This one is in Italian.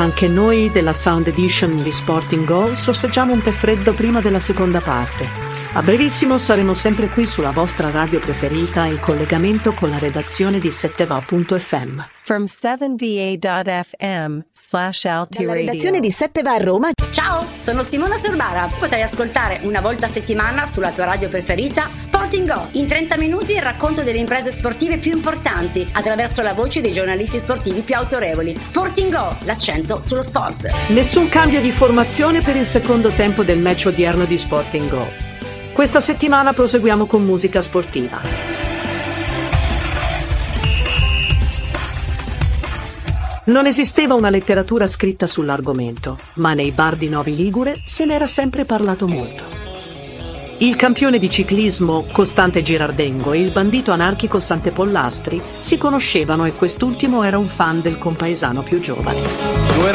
Anche noi della Sound Edition di Sporting Go sorseggiamo un tè freddo prima della seconda parte. A brevissimo saremo sempre qui sulla vostra radio preferita in collegamento con la redazione di 7va.fm. From 7va.fm/Alti Dalla Radio. redazione di 7va a Roma. Ciao, sono Simona Sorbara. Potrai ascoltare una volta a settimana sulla tua radio preferita Sporting Go. In 30 minuti il racconto delle imprese sportive più importanti attraverso la voce dei giornalisti sportivi più autorevoli. Sporting Go, l'accento sullo sport. Nessun cambio di formazione per il secondo tempo del match odierno di Sporting Go. Questa settimana proseguiamo con musica sportiva. Non esisteva una letteratura scritta sull'argomento, ma nei bar di Novi Ligure se n'era sempre parlato molto. Il campione di ciclismo Costante Girardengo e il bandito anarchico Sante Pollastri si conoscevano e quest'ultimo era un fan del compaesano più giovane.